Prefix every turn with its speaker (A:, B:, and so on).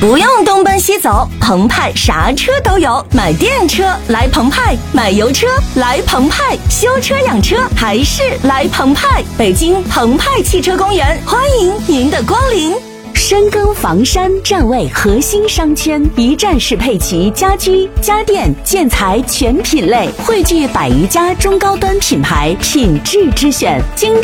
A: 不用东奔西走，澎湃啥车都有。买电车来澎湃，买油车来澎湃，修车养车还是来澎湃。北京澎湃汽车公园欢迎您的光临。深耕房山站位核心商圈，一站式配齐家居、家电、建材全品类，汇聚100余家中高端品牌，品质之选。精